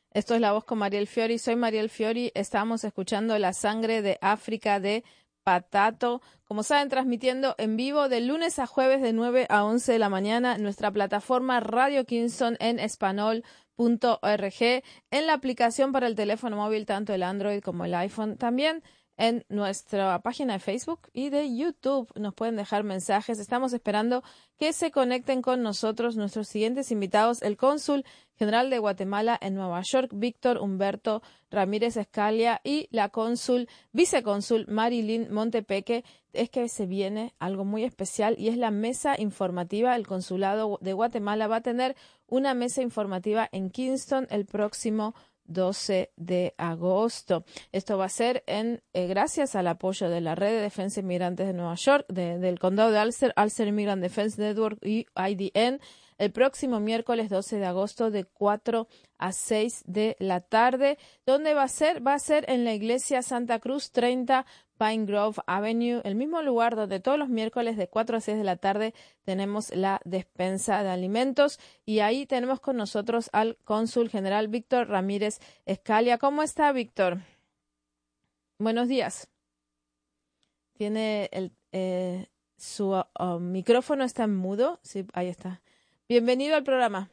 Esto es La Voz con Mariel Fiori. Soy Mariel Fiori. Estamos escuchando La Sangre de África de Patato. Como saben, transmitiendo en vivo de lunes a jueves de 9 a 11 de la mañana en nuestra plataforma Radio Kingston en español.org, en la aplicación para el teléfono móvil, tanto el Android como el iPhone. También en nuestra página de Facebook y de YouTube nos pueden dejar mensajes. Estamos esperando que se conecten con nosotros nuestros siguientes invitados, el cónsul general de Guatemala en Nueva York, Víctor Humberto Ramírez Escalia, y la vicecónsul Marilyn Montepeque. Es que se viene algo muy especial y es la mesa informativa. El consulado de Guatemala va a tener una mesa informativa en Kingston el próximo 12 de agosto. Esto va a ser gracias al apoyo de la Red de Defensa Inmigrantes de Nueva York, del Condado de Ulster, Ulster Immigrant Defense Network y IDN, el próximo miércoles 12 de agosto de 4 a 6 de la tarde. ¿Dónde va a ser? Va a ser en la iglesia Santa Cruz 30 Pine Grove Avenue, el mismo lugar donde todos los miércoles de 4 a 6 de la tarde tenemos la despensa de alimentos, y ahí tenemos con nosotros al cónsul general Víctor Ramírez Escalia. ¿Cómo está, Víctor? Buenos días. Tiene su micrófono está en mudo. Sí, ahí está. Bienvenido al programa.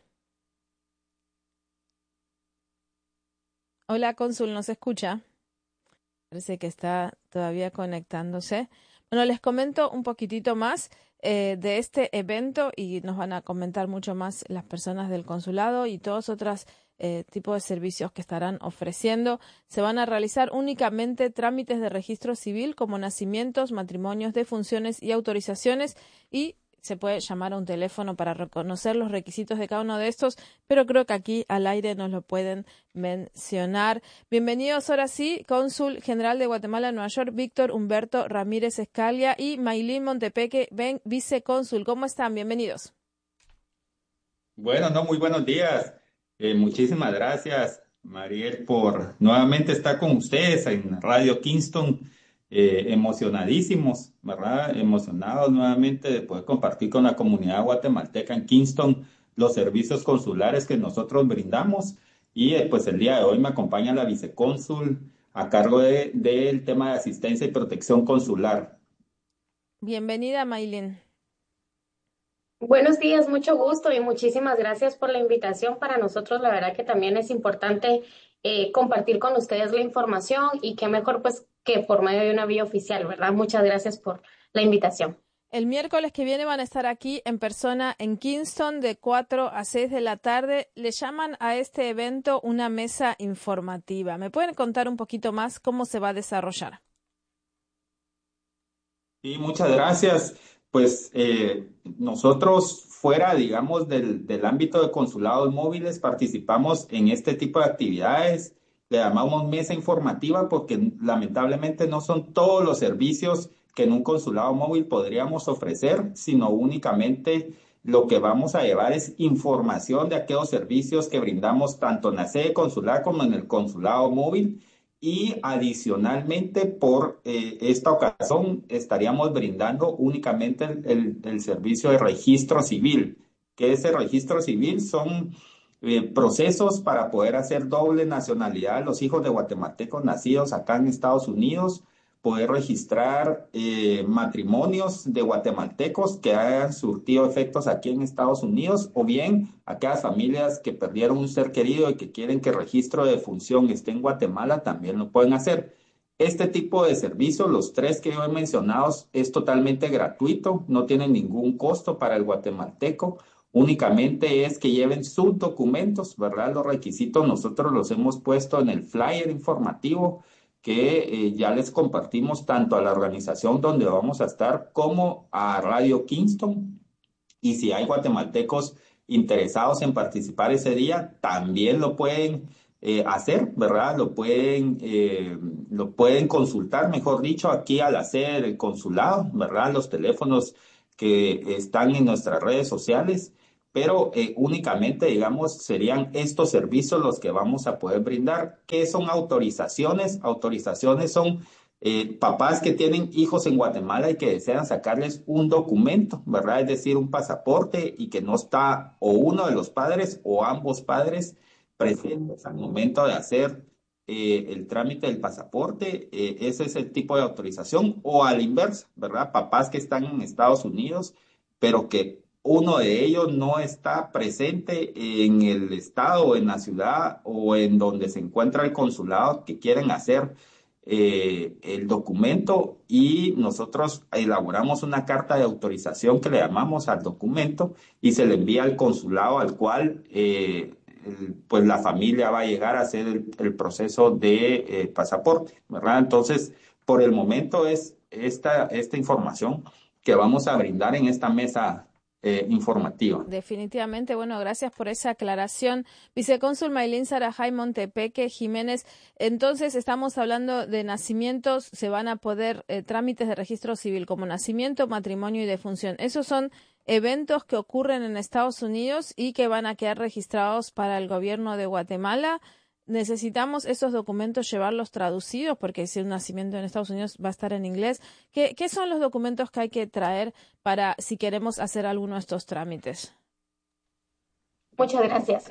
Hola, cónsul, ¿nos escucha? Parece que está todavía conectándose. Bueno, les comento un poquitito más de este evento, y nos van a comentar mucho más las personas del consulado y todos otros tipos de servicios que estarán ofreciendo. Se van a realizar únicamente trámites de registro civil como nacimientos, matrimonios, defunciones y autorizaciones, y se puede llamar a un teléfono para reconocer los requisitos de cada uno de estos, pero creo que aquí al aire nos lo pueden mencionar. Bienvenidos ahora sí, cónsul general de Guatemala en Nueva York, Víctor Humberto Ramírez Escalia, y Maylin Montepeque, vicecónsul. ¿Cómo están? Bienvenidos. Bueno, no, muy buenos días. Muchísimas gracias, Mariel, por nuevamente estar con ustedes en Radio Kingston. Emocionadísimos, ¿verdad? Emocionados nuevamente de poder compartir con la comunidad guatemalteca en Kingston los servicios consulares que nosotros brindamos. Y pues el día de hoy me acompaña la vicecónsul a cargo del tema de asistencia y protección consular. Bienvenida, Maylin. Buenos días, mucho gusto y muchísimas gracias por la invitación. Para nosotros, la verdad que también es importante compartir con ustedes la información, y qué mejor pues que por medio de una vía oficial, ¿verdad? Muchas gracias por la invitación. El miércoles que viene van a estar aquí en persona en Kingston de 4 a 6 de la tarde. Le llaman a este evento una mesa informativa. ¿Me pueden contar un poquito más cómo se va a desarrollar? Sí, muchas gracias. Pues nosotros fuera, digamos, del ámbito de consulados móviles, participamos en este tipo de actividades. Le llamamos mesa informativa porque lamentablemente no son todos los servicios que en un consulado móvil podríamos ofrecer, sino únicamente lo que vamos a llevar es información de aquellos servicios que brindamos tanto en la sede consular como en el consulado móvil. Y adicionalmente, por esta ocasión, estaríamos brindando únicamente el servicio de registro civil. Que ese registro civil son procesos para poder hacer doble nacionalidad a los hijos de guatemaltecos nacidos acá en Estados Unidos, poder registrar matrimonios de guatemaltecos que hayan surtido efectos aquí en Estados Unidos, o bien aquellas familias que perdieron un ser querido y que quieren que el registro de defunción esté en Guatemala, también lo pueden hacer. Este tipo de servicios, los tres que yo he mencionado, es totalmente gratuito, no tiene ningún costo para el guatemalteco. Únicamente es que lleven sus documentos, ¿verdad? Los requisitos nosotros los hemos puesto en el flyer informativo que ya les compartimos tanto a la organización donde vamos a estar como a Radio Kingston. Y si hay guatemaltecos interesados en participar ese día, también lo pueden hacer, ¿verdad? Lo pueden consultar, mejor dicho, aquí a la sede del consulado, ¿verdad? Los teléfonos que están en nuestras redes sociales, pero únicamente, digamos, serían estos servicios los que vamos a poder brindar. ¿Qué son autorizaciones? Autorizaciones son papás que tienen hijos en Guatemala y que desean sacarles un documento, ¿verdad? Es decir, un pasaporte, y que no está o uno de los padres o ambos padres presentes al momento de hacer el trámite del pasaporte, ese es el tipo de autorización, o a la inversa, ¿verdad? Papás que están en Estados Unidos, pero que uno de ellos no está presente en el estado o en la ciudad o en donde se encuentra el consulado que quieren hacer el documento, y nosotros elaboramos una carta de autorización que le llamamos al documento y se le envía al consulado al cual pues la familia va a llegar a hacer el proceso de pasaporte, ¿verdad? Entonces, por el momento es esta información que vamos a brindar en esta mesa informativa. Definitivamente, bueno, gracias por esa aclaración. Vicecónsul Maylin Sarajay Montepeque Jiménez, entonces estamos hablando de nacimientos, se van a poder trámites de registro civil como nacimiento, matrimonio y defunción. Esos son eventos que ocurren en Estados Unidos y que van a quedar registrados para el gobierno de Guatemala. Necesitamos esos documentos llevarlos traducidos porque si un nacimiento en Estados Unidos va a estar en inglés. ¿Qué son los documentos que hay que traer para si queremos hacer alguno de estos trámites? Muchas gracias.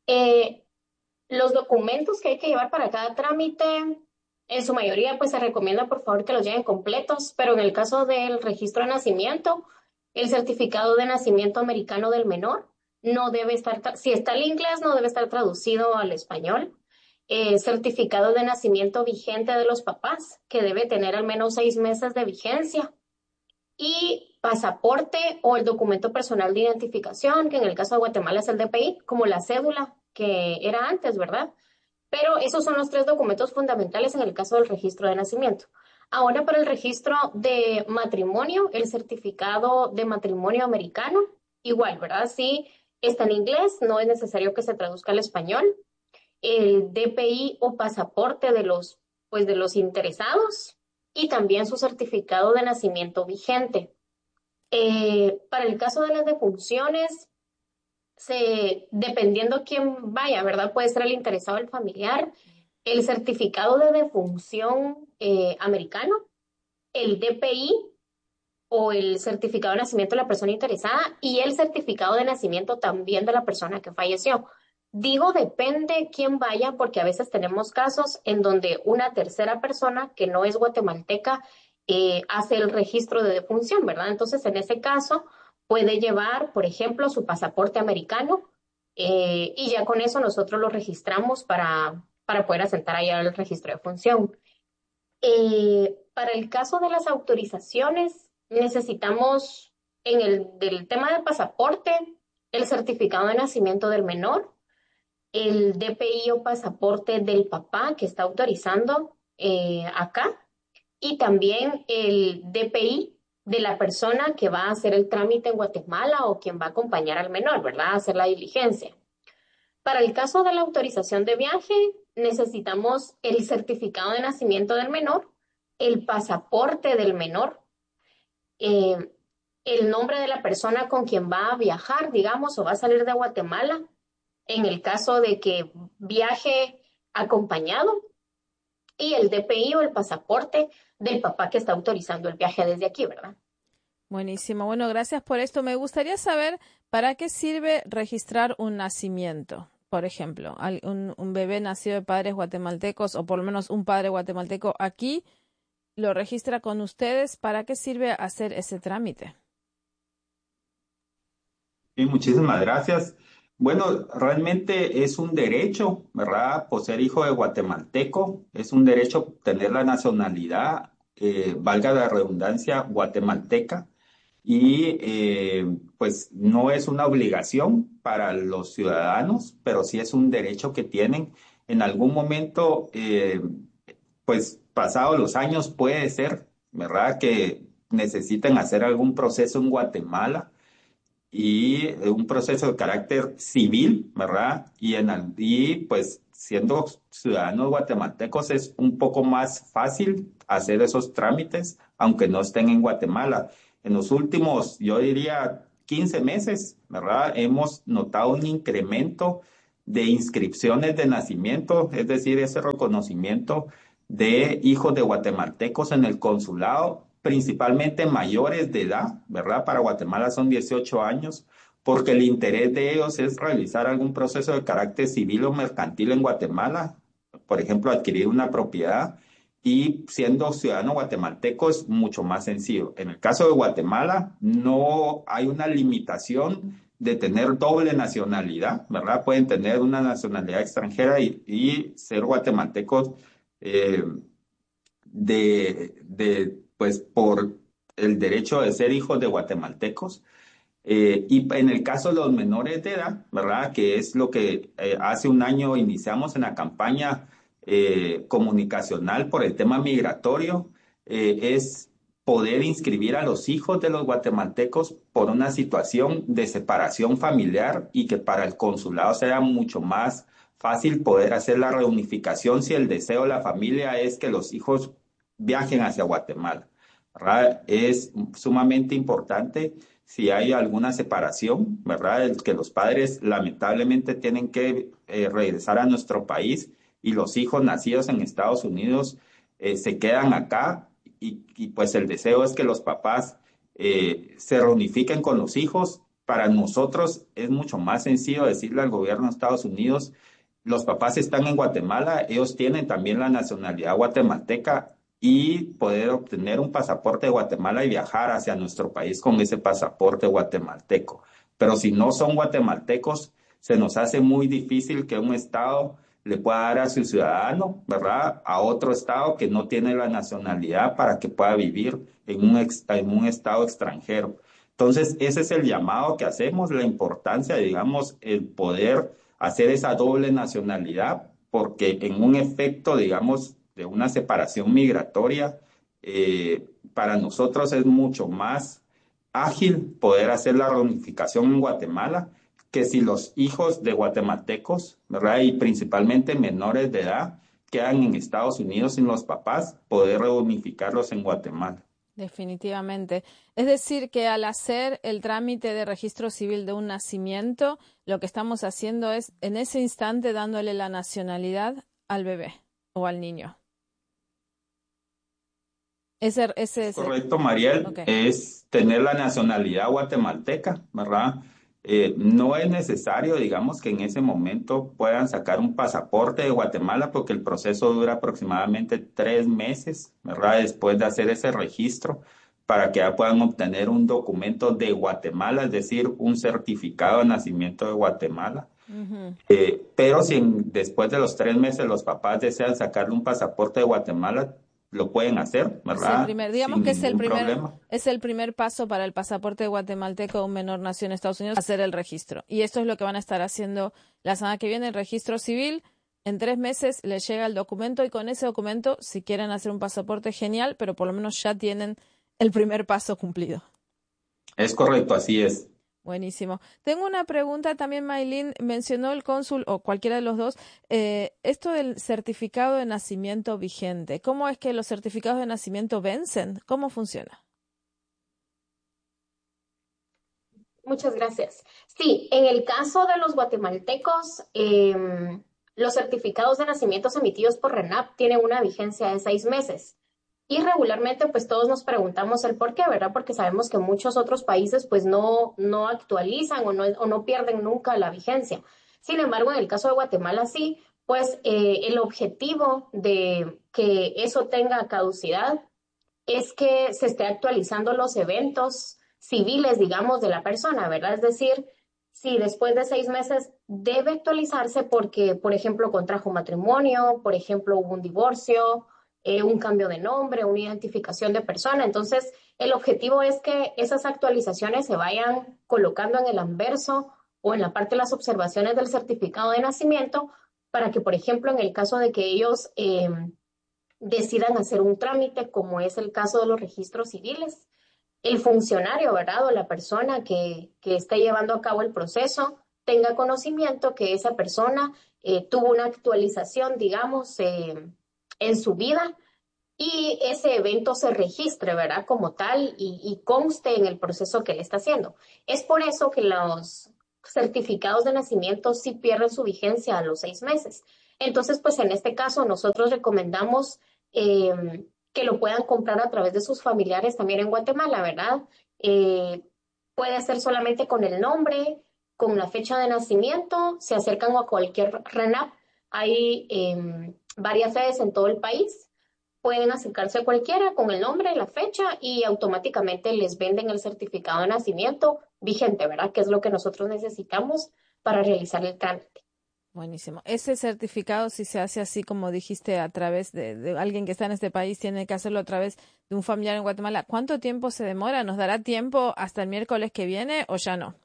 Los documentos que hay que llevar para cada trámite, en su mayoría, pues se recomienda por favor que los lleven completos, pero en el caso del registro de nacimiento, el certificado de nacimiento americano del menor no debe estar, si está en inglés, no debe estar traducido al español. Certificado de nacimiento vigente de los papás, que debe tener al menos 6 meses de vigencia. Y pasaporte o el documento personal de identificación, que en el caso de Guatemala es el DPI, como la cédula que era antes, ¿verdad? Pero esos son los 3 documentos fundamentales en el caso del registro de nacimiento. Ahora, para el registro de matrimonio, el certificado de matrimonio americano, igual, ¿verdad? Si está en inglés, no es necesario que se traduzca al español. El DPI o pasaporte pues, de los interesados y también su certificado de nacimiento vigente. Para el caso de las defunciones, dependiendo quién vaya, ¿verdad? Puede ser el interesado, el familiar, el certificado de defunción americano, el DPI o el certificado de nacimiento de la persona interesada y el certificado de nacimiento también de la persona que falleció. Digo depende quién vaya porque a veces tenemos casos en donde una tercera persona que no es guatemalteca hace el registro de defunción, ¿verdad? Entonces, en ese caso, puede llevar, por ejemplo, su pasaporte americano y ya con eso nosotros lo registramos para poder asentar allá el registro de función. Para el caso de las autorizaciones, necesitamos en del tema del pasaporte, el certificado de nacimiento del menor, el DPI o pasaporte del papá que está autorizando acá y también el DPI de la persona que va a hacer el trámite en Guatemala o quien va a acompañar al menor, ¿verdad? A hacer la diligencia. Para el caso de la autorización de viaje, necesitamos el certificado de nacimiento del menor, el pasaporte del menor, eh, el nombre de la persona con quien va a viajar, digamos, o va a salir de Guatemala, en el caso de que viaje acompañado, y el DPI o el pasaporte del papá que está autorizando el viaje desde aquí, ¿verdad? Buenísimo. Bueno, gracias por esto. Me gustaría saber para qué sirve registrar un nacimiento. Por ejemplo, un bebé nacido de padres guatemaltecos o por lo menos un padre guatemalteco aquí lo registra con ustedes. ¿Para qué sirve hacer ese trámite? Sí, muchísimas gracias. Bueno, realmente es un derecho, ¿verdad? Por ser hijo de guatemalteco, es un derecho tener la nacionalidad, valga la redundancia, guatemalteca. Y pues no es una obligación para los ciudadanos, pero sí es un derecho que tienen. En algún momento, pues pasados los años puede ser, ¿verdad? Que necesiten hacer algún proceso en Guatemala y un proceso de carácter civil, ¿verdad? Y pues siendo ciudadanos guatemaltecos es un poco más fácil hacer esos trámites, aunque no estén en Guatemala. En los últimos, yo diría, 15 meses, ¿verdad? Hemos notado un incremento de inscripciones de nacimiento, es decir, ese reconocimiento de hijos de guatemaltecos en el consulado, principalmente mayores de edad, ¿verdad? Para Guatemala son 18 años, porque el interés de ellos es realizar algún proceso de carácter civil o mercantil en Guatemala, por ejemplo, adquirir una propiedad, y siendo ciudadano guatemalteco es mucho más sencillo. En el caso de Guatemala, no hay una limitación de tener doble nacionalidad, ¿verdad? Pueden tener una nacionalidad extranjera y ser guatemaltecos eh, pues por el derecho de ser hijos de guatemaltecos. Y en el caso de los menores de edad, ¿verdad? Que es lo que hace un año iniciamos en la campaña comunicacional por el tema migratorio, es poder inscribir a los hijos de los guatemaltecos por una situación de separación familiar y que para el consulado sea mucho más fácil poder hacer la reunificación si el deseo de la familia es que los hijos viajen hacia Guatemala, ¿verdad? Es sumamente importante si hay alguna separación, ¿verdad? El que los padres lamentablemente tienen que regresar a nuestro país y los hijos nacidos en Estados Unidos se quedan acá pues el deseo es que los papás se reunifiquen con los hijos. Para nosotros es mucho más sencillo decirle al gobierno de Estados Unidos, los papás están en Guatemala, ellos tienen también la nacionalidad guatemalteca y poder obtener un pasaporte de Guatemala y viajar hacia nuestro país con ese pasaporte guatemalteco. Pero si no son guatemaltecos, se nos hace muy difícil que un Estado le pueda dar a su ciudadano, ¿verdad?, a otro Estado que no tiene la nacionalidad para que pueda vivir en un Estado extranjero. Entonces, ese es el llamado que hacemos, la importancia, digamos, el poder hacer esa doble nacionalidad, porque en un efecto, digamos, de una separación migratoria, para nosotros es mucho más ágil poder hacer la reunificación en Guatemala que si los hijos de guatemaltecos, ¿verdad? Y principalmente menores de edad, quedan en Estados Unidos sin los papás, poder reunificarlos en Guatemala. Definitivamente. Es decir, que al hacer el trámite de registro civil de un nacimiento, lo que estamos haciendo es en ese instante dándole la nacionalidad al bebé o al niño. Ese es Correcto, Mariel, okay. es tener la nacionalidad guatemalteca, ¿verdad? No es necesario, digamos, que en ese momento puedan sacar un pasaporte de Guatemala porque el proceso dura aproximadamente 3 meses, ¿verdad? Después de hacer ese registro para que ya puedan obtener un documento de Guatemala, es decir, un certificado de nacimiento de Guatemala. Uh-huh. Pero si después de los 3 meses los papás desean sacarle un pasaporte de Guatemala, lo pueden hacer, ¿verdad? Digamos Sin que es ningún problema. es el primer paso para el pasaporte guatemalteco de un menor nacido en Estados Unidos, hacer el registro. Y esto es lo que van a estar haciendo la semana que viene, el registro civil. En 3 meses les llega el documento y con ese documento, si quieren hacer un pasaporte, genial, pero por lo menos ya tienen el primer paso cumplido. Es correcto, así es. Buenísimo. Tengo una pregunta también, Maylin. Mencionó el cónsul o cualquiera de los dos, esto del certificado de nacimiento vigente. ¿Cómo es que los certificados de nacimiento vencen? ¿Cómo funciona? Muchas gracias. Sí, en el caso de los guatemaltecos, los certificados de nacimientos emitidos por RENAP tienen una vigencia de 6 meses. Y regularmente, pues todos nos preguntamos el por qué, ¿verdad? Porque sabemos que muchos otros países, pues no actualizan o no pierden nunca la vigencia. Sin embargo, en el caso de Guatemala, sí, pues el objetivo de que eso tenga caducidad es que se esté actualizando los eventos civiles, digamos, de la persona, ¿verdad? Es decir, si después de 6 meses debe actualizarse porque, por ejemplo, contrajo matrimonio, por ejemplo, hubo un divorcio, un cambio de nombre, una identificación de persona. Entonces, el objetivo es que esas actualizaciones se vayan colocando en el anverso o en la parte de las observaciones del certificado de nacimiento para que, por ejemplo, en el caso de que ellos decidan hacer un trámite, como es el caso de los registros civiles, el funcionario, ¿verdad? O la persona que esté llevando a cabo el proceso tenga conocimiento que esa persona tuvo una actualización, digamos, en su vida y ese evento se registre, ¿verdad? Como tal y conste en el proceso que él está haciendo. Es por eso que los certificados de nacimiento sí pierden su vigencia a los 6 meses. Entonces, pues en este caso nosotros recomendamos que lo puedan comprar a través de sus familiares también en Guatemala, ¿verdad? Puede ser solamente con el nombre, con la fecha de nacimiento, se acercan a cualquier RENAP. Hay varias sedes en todo el país. Pueden acercarse a cualquiera con el nombre, la fecha y automáticamente les venden el certificado de nacimiento vigente, ¿verdad? Que es lo que nosotros necesitamos para realizar el trámite. Buenísimo. Ese certificado, si se hace así como dijiste, a través de alguien que está en este país, tiene que hacerlo a través de un familiar en Guatemala. ¿Cuánto tiempo se demora? ¿Nos dará tiempo hasta el miércoles que viene o ya no?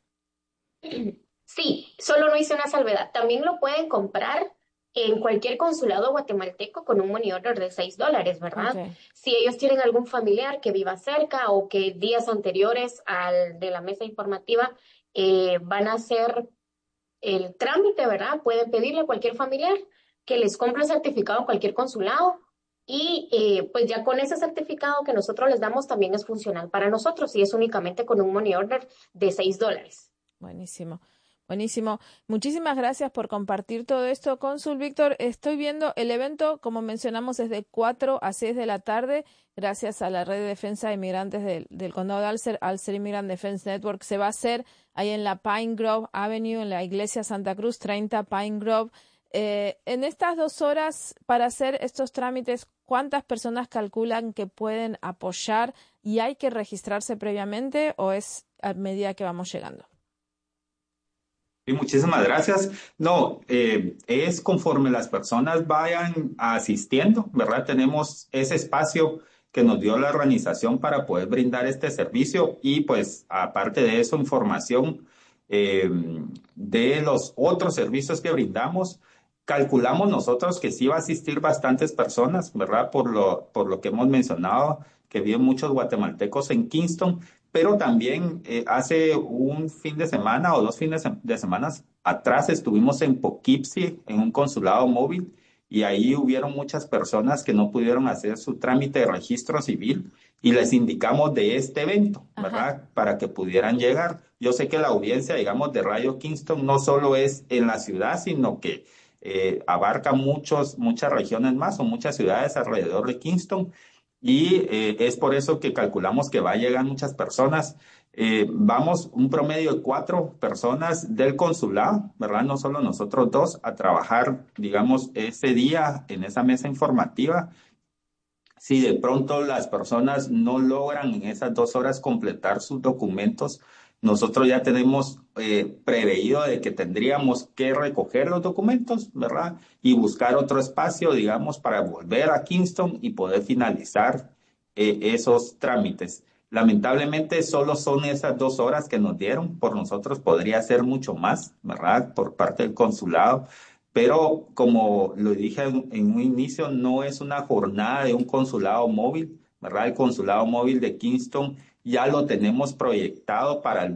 Sí, solo no hice una salvedad. También lo pueden comprar en cualquier consulado guatemalteco con un money order de $6, ¿verdad? Okay. Si ellos tienen algún familiar que viva cerca o que días anteriores al de la mesa informativa van a hacer el trámite, ¿verdad? Pueden pedirle a cualquier familiar que les compre el certificado en cualquier consulado y pues ya con ese certificado que nosotros les damos también es funcional para nosotros y es únicamente con un money order de $6. Buenísimo. Buenísimo. Muchísimas gracias por compartir todo esto, Cónsul Víctor. Estoy viendo el evento, como mencionamos, es de 4 a 6 de la tarde, gracias a la Red de Defensa de Inmigrantes del Condado de Alcer Immigrant Defense Network. Se va a hacer ahí en la Pine Grove Avenue, en la Iglesia Santa Cruz, 30 Pine Grove. En estas 2 horas, para hacer estos trámites, ¿cuántas personas calculan que pueden apoyar y hay que registrarse previamente o es a medida que vamos llegando? Y muchísimas gracias. No, es conforme las personas vayan asistiendo, ¿verdad? Tenemos ese espacio que nos dio la organización para poder brindar este servicio y pues aparte de eso, información eh, de los otros servicios que brindamos. Calculamos nosotros que sí va a asistir bastantes personas, ¿verdad? Por lo que hemos mencionado, que viven muchos guatemaltecos en Kingston, pero también hace un fin de semana o 2 fines de semana atrás estuvimos en Poughkeepsie, en un consulado móvil, y ahí hubieron muchas personas que no pudieron hacer su trámite de registro civil y les indicamos de este evento, Ajá. ¿verdad? Para que pudieran llegar. Yo sé que la audiencia, digamos, de Radio Kingston no solo es en la ciudad, sino que abarca muchas regiones más o muchas ciudades alrededor de Kingston y es por eso que calculamos que va a llegar muchas personas. Vamos un promedio de 4 personas del consulado, ¿verdad? No solo nosotros 2, a trabajar, digamos, ese día en esa mesa informativa. Si de pronto las personas no logran en esas 2 horas completar sus documentos, nosotros ya tenemos preveído de que tendríamos que recoger los documentos, ¿verdad? Y buscar otro espacio, digamos, para volver a Kingston y poder finalizar esos trámites. Lamentablemente solo son esas 2 horas que nos dieron, por nosotros podría ser mucho más, ¿verdad? Por parte del consulado. Pero como lo dije en un inicio, no es una jornada de un consulado móvil, ¿verdad? El consulado móvil de Kingston ya lo tenemos proyectado para el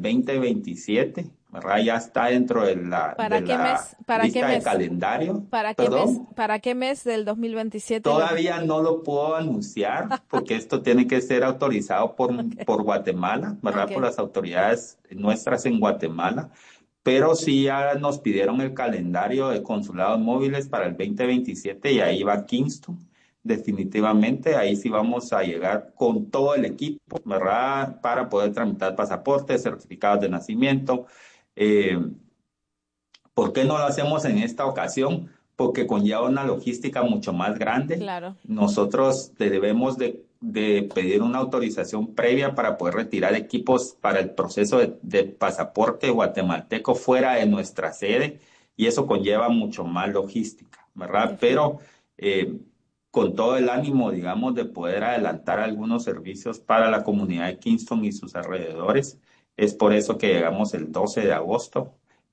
2027, ¿verdad? Ya está dentro de ¿Para qué mes? ¿Para qué lista de mes? calendario. ¿Para qué mes? Perdón, ¿Para qué mes del 2027? todavía no lo puedo anunciar porque esto tiene que ser autorizado Okay. por Guatemala, ¿verdad? Por Okay. las autoridades nuestras en Guatemala. Pero sí ya nos pidieron el calendario de consulados móviles para el 2027 y ahí va Kingston. Definitivamente, ahí sí vamos a llegar con todo el equipo, ¿verdad? Para poder tramitar pasaportes, certificados de nacimiento. Eh, ¿Por qué no lo hacemos en esta ocasión? Porque conlleva una logística mucho más grande. Claro. Nosotros debemos de pedir una autorización previa para poder retirar equipos para el proceso de pasaporte guatemalteco fuera de nuestra sede y eso conlleva mucho más logística, ¿verdad? Defin- Pero con todo el ánimo, digamos, de poder adelantar algunos servicios para la comunidad de Kingston y sus alrededores. Es por eso que llegamos el 12 de agosto.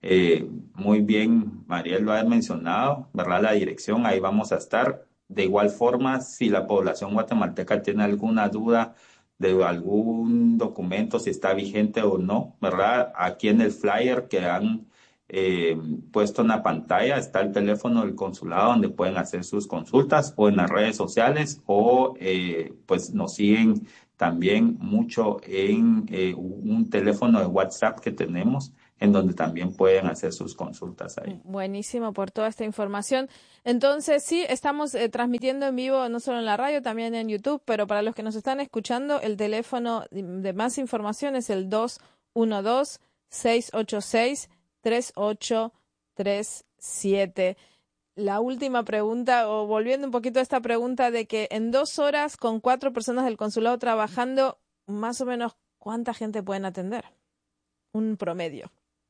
Muy bien, Mariel lo ha mencionado, ¿verdad? La dirección, ahí vamos a estar. De igual forma, si la población guatemalteca tiene alguna duda de algún documento, si está vigente o no, ¿verdad? Aquí en el flyer que han eh, puesto en la pantalla está el teléfono del consulado donde pueden hacer sus consultas o en las redes sociales o pues nos siguen también mucho en un teléfono de WhatsApp que tenemos en donde también pueden hacer sus consultas ahí. Buenísimo por toda esta información. Entonces, sí, estamos transmitiendo en vivo no solo en la radio, también en YouTube, pero para los que nos están escuchando, el teléfono de más información es el 612-686-3837. La última pregunta, o volviendo un poquito a esta pregunta de que en 2 horas con 4 personas del consulado trabajando, más o menos, ¿cuánta gente pueden atender? Un promedio.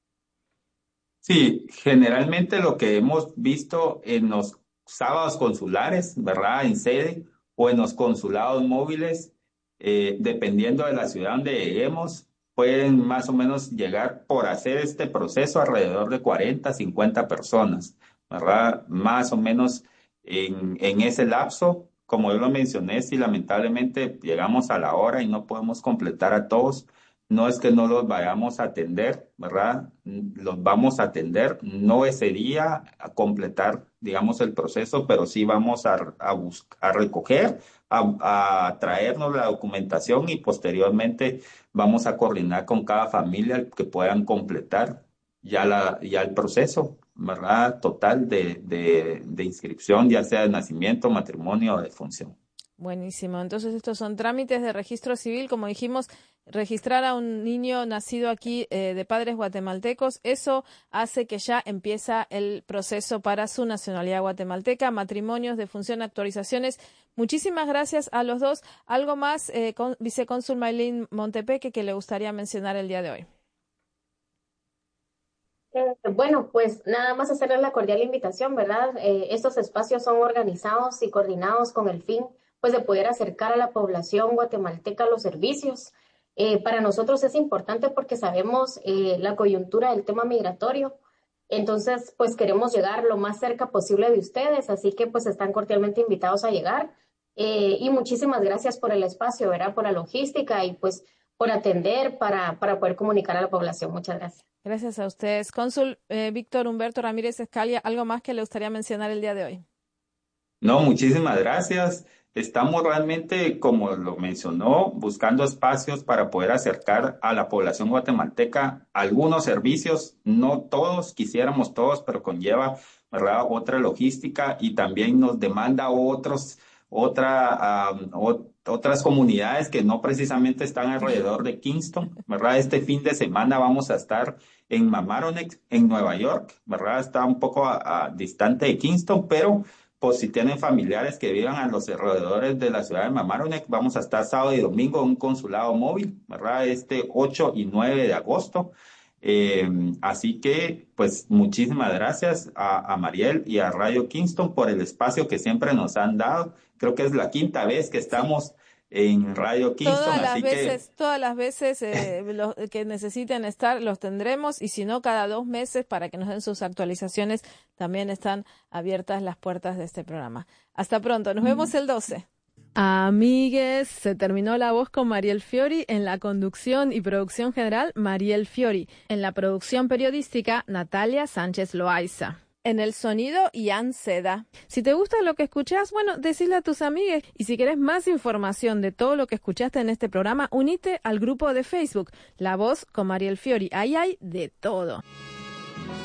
Sí, generalmente lo que hemos visto en los sábados consulares, ¿verdad? En sede o en los consulados móviles, dependiendo de la ciudad donde lleguemos, pueden más o menos llegar por hacer este proceso alrededor de 40, 50 personas, ¿verdad? Más o menos en ese lapso, como yo lo mencioné, si lamentablemente llegamos a la hora y no podemos completar a todos, no es que no los vayamos a atender, ¿verdad? Los vamos a atender, no ese día a completar, digamos, el proceso, pero sí vamos a recoger, a traernos la documentación y posteriormente vamos a coordinar con cada familia que puedan completar ya el proceso, ¿verdad? Total de inscripción, ya sea de nacimiento, matrimonio o de defunción. Buenísimo. Entonces, estos son trámites de registro civil, como dijimos, registrar a un niño nacido aquí de padres guatemaltecos. Eso hace que ya empieza el proceso para su nacionalidad guatemalteca, matrimonios, defunción, actualizaciones. Muchísimas gracias a los dos. ¿Algo más, vicecónsul Maylin Montepeque, que le gustaría mencionar el día de hoy? Bueno, pues nada más hacerles la cordial invitación, ¿verdad? Estos espacios son organizados y coordinados con el fin, pues, de poder acercar a la población guatemalteca los servicios. Para nosotros es importante porque sabemos la coyuntura del tema migratorio. Entonces, pues queremos llegar lo más cerca posible de ustedes, así que pues están cordialmente invitados a llegar. Y muchísimas gracias por el espacio, ¿verdad? Por la logística y pues por atender para poder comunicar a la población. Muchas gracias. Gracias a ustedes. Cónsul Víctor Humberto Ramírez Escalia, ¿algo más que le gustaría mencionar el día de hoy? No, muchísimas gracias. Estamos realmente, como lo mencionó, buscando espacios para poder acercar a la población guatemalteca algunos servicios, no todos, quisiéramos todos, pero conlleva, ¿verdad?, otra logística y también nos demanda otras comunidades que no precisamente están alrededor de Kingston, ¿verdad? Este fin de semana vamos a estar en Mamaroneck, en Nueva York, ¿verdad? Está un poco distante de Kingston, pero pues si tienen familiares que vivan a los alrededores de la ciudad de Mamaroneck, vamos a estar sábado y domingo en un consulado móvil, ¿verdad? 8 y 9 de agosto. Así que, pues, muchísimas gracias a Mariel y a Radio Kingston por el espacio que siempre nos han dado. Creo que es la 5ª vez que estamos en Radio Kingston. Todas las veces los que necesiten estar los tendremos, y si no, cada 2 meses, para que nos den sus actualizaciones. También están abiertas las puertas de este programa. Hasta pronto, nos vemos el 12. Amigues, se terminó La Voz con Mariel Fiori. En la conducción y producción general, Mariel Fiori. En la producción periodística, Natalia Sánchez Loaiza. En el sonido, Ian Seda. Si te gusta lo que escuchás, bueno, decile a tus amigues. Y si querés más información de todo lo que escuchaste en este programa, unite al grupo de Facebook, La Voz con Mariel Fiori. Ahí hay de todo.